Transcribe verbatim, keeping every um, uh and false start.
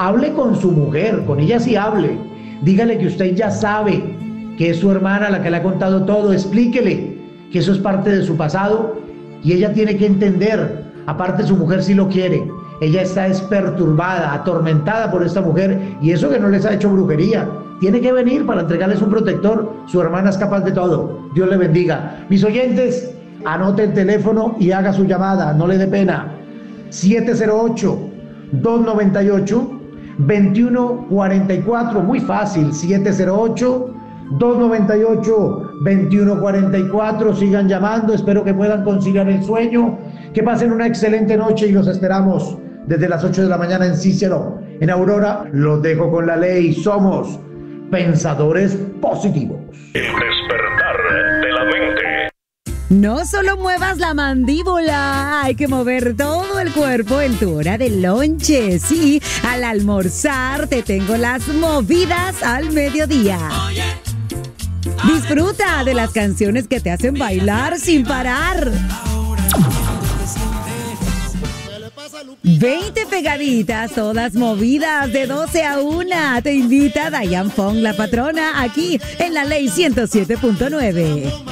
hable con su mujer, con ella sí hable. Dígale que usted ya sabe que es su hermana la que le ha contado todo. Explíquele que eso es parte de su pasado y ella tiene que entender. Aparte, su mujer sí lo quiere. Ella está es perturbada, atormentada por esta mujer, y eso que no les ha hecho brujería. Tiene que venir para entregarles un protector. Su hermana es capaz de todo. Dios le bendiga. Mis oyentes, anote el teléfono y haga su llamada, no le dé pena. siete cero ocho, dos nueve ocho, dos uno cuatro cuatro, muy fácil, siete cero ocho, dos nueve ocho, dos uno cuatro cuatro. Sigan llamando, espero que puedan conciliar el sueño, que pasen una excelente noche y los esperamos desde las ocho de la mañana en Cícero, en Aurora. Los dejo con la ley. Somos pensadores positivos. El despertar de la mente. No solo muevas la mandíbula, hay que mover todo el cuerpo en tu hora de lonche. Sí, al almorzar te tengo las movidas al mediodía. Disfruta de las canciones que te hacen bailar sin parar. veinte pegaditas, todas movidas de doce a una. Te invita Diane Fong, la patrona, aquí en La Ley ciento siete punto nueve.